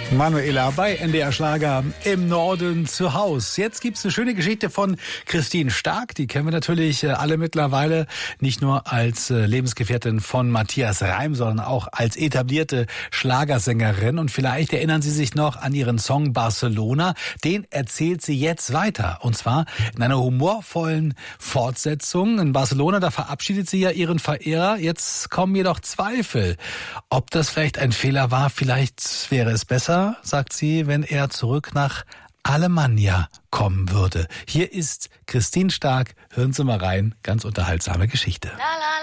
Manuela bei NDR Schlager im Norden zu Haus. Jetzt gibt's eine schöne Geschichte von Christine Stark. Die kennen wir natürlich alle mittlerweile, nicht nur als Lebensgefährtin von Matthias Reim, sondern auch als etablierte Schlagersängerin. Und vielleicht erinnern Sie sich noch an ihren Song Barcelona. Den erzählt sie jetzt weiter. Und zwar in einer humorvollen Fortsetzung. In Barcelona, da verabschiedet sie ja ihren Verehrer. Jetzt kommen jedoch Zweifel, ob das vielleicht ein Fehler war. Vielleicht wäre es besser, sagt sie, wenn er zurück nach Alemannia kommen würde. Hier ist Christine Stark. Hören Sie mal rein. Ganz unterhaltsame Geschichte.